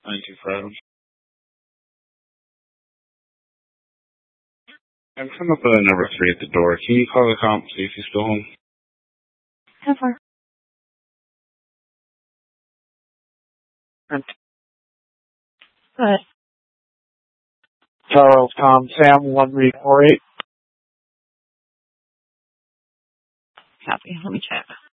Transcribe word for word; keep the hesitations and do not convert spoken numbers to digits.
nine two five. I'm coming up with a number three at the door. Can you call the comp, see if he's still home? How far? Go ahead. Charles, Tom, Sam, one three four eight. Copy. Let me check.